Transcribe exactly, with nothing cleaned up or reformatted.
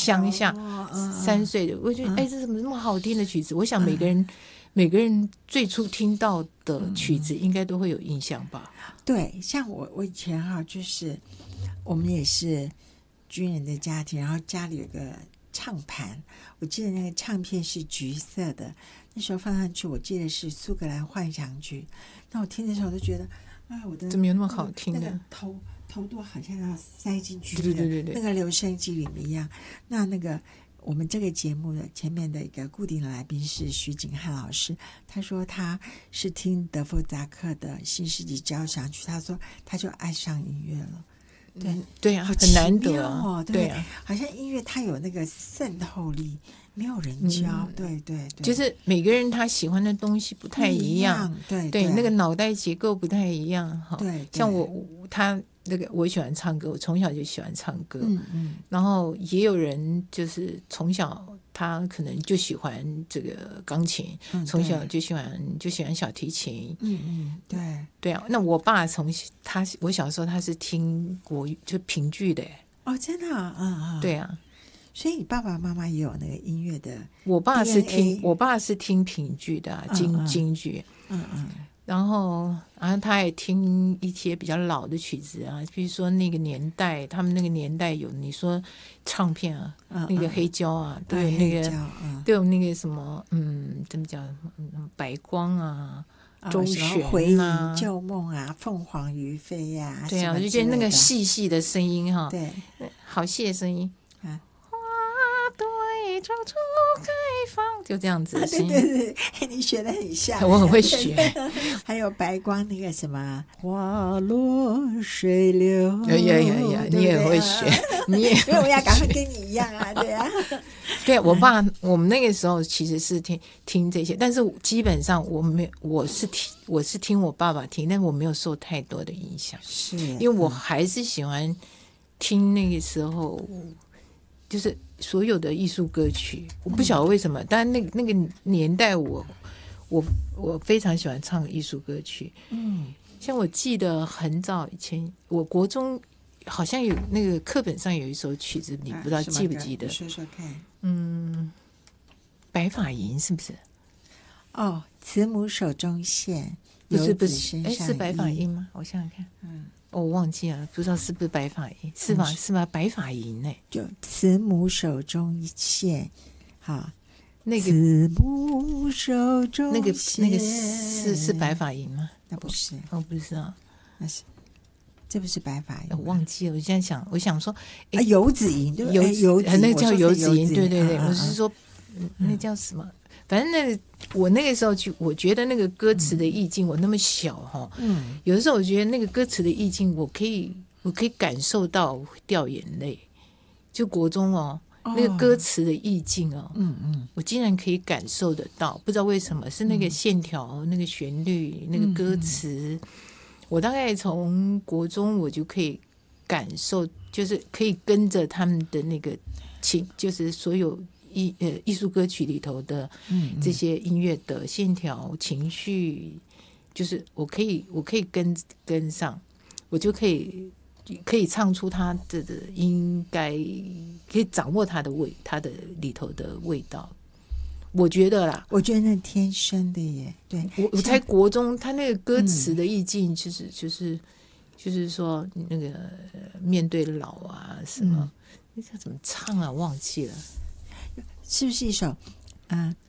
乡下三岁的，我觉得哎，这怎么那么好听的曲子？我想每个人每个人最初听到的曲子应该都会有印象吧？ 对，像我我以前哈，就是我们也是军人的家庭，然后家里有个唱盘，我记得那个唱片是橘色的，那时候放上去，我记得是苏格兰幻想曲。那我听的时候都觉得，啊，我的怎么有那么好听的？ 那个头头都好像要塞进去， 对对对对， 那个留声机里面一样。那那个我们这个节目的前面的一个固定的来宾是徐景汉老师，他说他是听德弗扎克的新世纪交响曲，他说他就爱上音乐了。对、 嗯、对啊， 很难得哦，对, 对啊， 好像音乐它有那个渗透力，没有人教、嗯、对对对， 就是每个人他喜欢的东西不太一样， 一样对对, 对， 那个脑袋结构不太一样哈。 对， 像我他那个我喜欢唱歌，我从小就喜欢唱歌， 嗯嗯， 然后也有人就是从小他可能就喜欢这个钢琴，嗯、从小就喜欢就喜欢小提琴， 嗯嗯，对对啊。那我爸从他我小时候他是听国语就评剧的， 哦，真的啊，嗯嗯， 对啊。 所以你爸爸妈妈也有那个音乐的 D N A？ 我爸是听我爸是听评剧的、啊、京、 嗯嗯、 京剧， 嗯嗯， 然后然后他也听一些比较老的曲子啊，比如说那个年代，他们那个年代有你说唱片啊， 嗯嗯、 那个黑胶啊，对那个对有那个什么嗯，怎么讲，白光啊。周璇啊， 回忆旧梦啊，凤凰于飞呀、啊， 对啊，我就觉得那个细细的声音哈， 对， 好细的声音啊， 花对处处开放，就这样子、啊。 对对对，你学的很像， 我很会学。 还有白光那个什么花落水流， 呀呀呀呀，你也会学，你也因为我要赶快跟你一样啊，对啊。 对我爸，我们那个时候其实是听听这些，但是基本上我没我是听我是听我爸爸听，但我没有受太多的影响， 是因为我还是喜欢听那个时候就是所有的艺术歌曲。我不晓得为什么，但那那个年代我我我非常喜欢唱艺术歌曲。 嗯， 像我记得很早以前，我国中好像有那个课本上有一首曲子，你不知道记不记得？ 说说看。 嗯，白发吟是不是？ 哦，慈母手中线， 不是不是， 哎， 是白发吟吗？我想想看，嗯，哦，我忘记了，不知道是不是白发吟，是吧？嗯、是吧？白发吟呢？ 就慈母手中线，好， 那个慈母手中那个那个是是白发吟吗？ 那不是， 哦，不是啊， 那是。这不是白发吟， 我忘记了。我现在想，我想说， 啊，游子吟，对， 游游子，那叫游子吟， 对对对对。我是说，那叫什么？反正那我那个时候去，我觉得那个歌词的意境，我那么小哈，嗯，有的时候我觉得那个歌词的意境，我可以，我可以感受到掉眼泪。就国中哦，那个歌词的意境哦，嗯嗯，我竟然可以感受得到，不知道为什么，是那个线条、那个旋律、那个歌词。我大概从国中我就可以感受，就是可以跟着他们的那个情，就是所有艺呃艺术歌曲里头的这些音乐的线条、情绪，就是我可以我可以跟跟上，我就可以可以唱出它的应该可以掌握它的味，它的里头的味道。我觉得啦， 我觉得那天生的耶，对， 我我在国中，他那个歌词的意境就是、嗯、就是就是说那个面对老啊什么，那、嗯、叫怎么唱啊？忘记了， 是不是一首啊、呃？